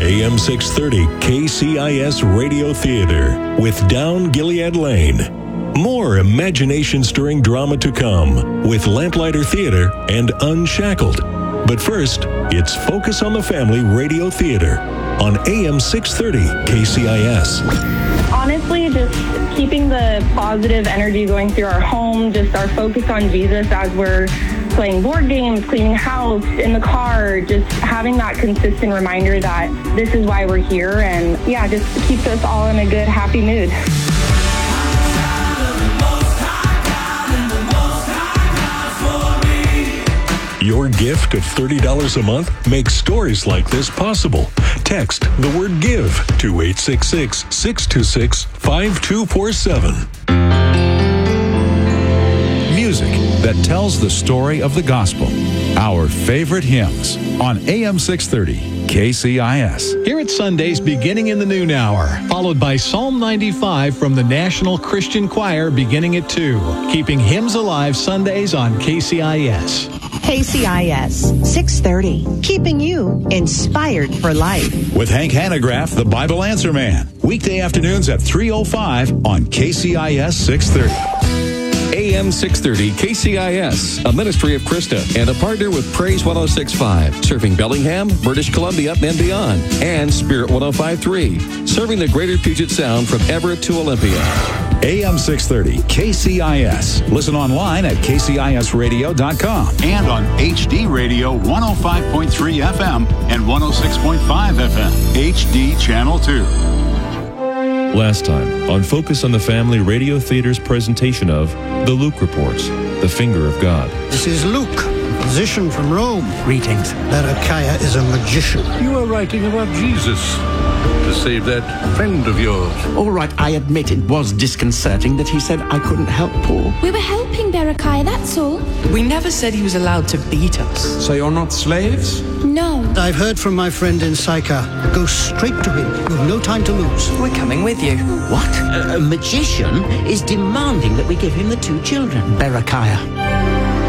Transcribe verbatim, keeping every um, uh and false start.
A M six thirty K C I S Radio Theater with Down Gilead Lane. More imagination-stirring drama to come with Lamplighter Theater and Unshackled. But first, it's Focus on the Family Radio Theater on A M six thirty K C I S. Honestly, just keeping the positive energy going through our home, just our focus on Jesus as we're playing board games, cleaning house, in the car, just having that consistent reminder that this is why we're here, and yeah, just keeps us all in a good, happy mood. Your gift of thirty dollars a month makes stories like this possible. Text the word GIVE to eight six six, six two six, five two four seven. Music that tells the story of the gospel. Our favorite hymns on A M six thirty K C I S. Here at Sundays beginning in the noon hour, followed by Psalm ninety-five from the National Christian Choir beginning at two. Keeping hymns alive Sundays on K C I S. K C I S six thirty, keeping you inspired for life. With Hank Hanegraaff, the Bible Answer Man. Weekday afternoons at three oh five on K C I S six thirty. A M six thirty K C I S, a ministry of Krista and a partner with Praise one oh six point five, serving Bellingham, British Columbia, and beyond, and Spirit one oh five point three, serving the greater Puget Sound from Everett to Olympia. A M six thirty K C I S. Listen online at K C I S radio dot com and on H D Radio one oh five point three F M and one oh six point five F M, H D Channel two. Last time on Focus on the Family Radio Theater's presentation of The Luke Reports, The Finger of God. This is Luke, a physician from Rome. Greetings. Berechiah is a magician. You are writing about Jesus to save that friend of yours. All right, I admit it was disconcerting that he said I couldn't help Paul. We were helping Berechiah, that's all. We never said he was allowed to beat us. So you're not slaves? No. I've heard from my friend in Sychar. Go straight to him. You have no time to lose. We're coming with you. What? A, a magician is demanding that we give him the two children. Berechiah.